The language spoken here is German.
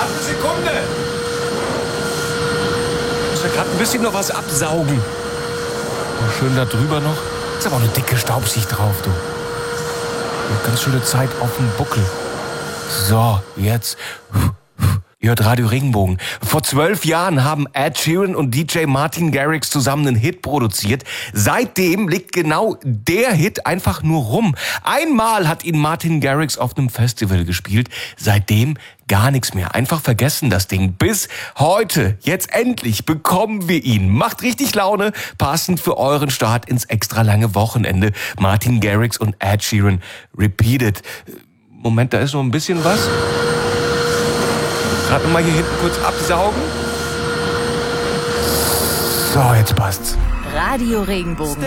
Gerade eine Sekunde. Ich muss ja gerade ein bisschen noch was absaugen. Oh, schön da drüber noch. Ist aber auch eine dicke Staubschicht drauf, du. Ganz schöne Zeit auf dem Buckel. So, jetzt. Ihr hört Radio Regenbogen. Vor 12 Jahren haben Ed Sheeran und DJ Martin Garrix zusammen einen Hit produziert. Seitdem liegt genau der Hit einfach nur rum. Einmal hat ihn Martin Garrix auf einem Festival gespielt. Seitdem gar nichts mehr. Einfach vergessen das Ding. Bis heute. Jetzt endlich bekommen wir ihn. Macht richtig Laune. Passend für euren Start ins extra lange Wochenende. Martin Garrix und Ed Sheeran. Repeated. Moment, da ist noch ein bisschen was. Gerade mal hier hinten kurz absaugen. So, jetzt passt's. Radio Regenbogen.